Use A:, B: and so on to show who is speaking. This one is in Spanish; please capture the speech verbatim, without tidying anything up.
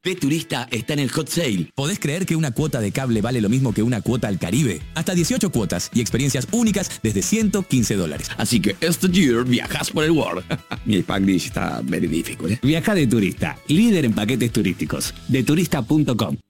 A: De Turista está en el hot sale.
B: ¿Podés creer que una cuota de cable vale lo mismo que una cuota al Caribe? Hasta dieciocho cuotas y experiencias únicas desde ciento quince dólares.
A: Así que este year viajas por el world. Mi Spanglish está very difficult, ¿eh?
C: Viaja de Turista, líder en paquetes turísticos. de turista punto com.